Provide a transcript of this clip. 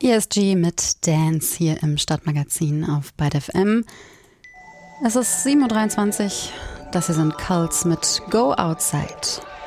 PSG mit Dance hier im Stadtmagazin auf Byte FM. Es ist 7:23 Uhr. Das hier sind Cults mit Go Outside.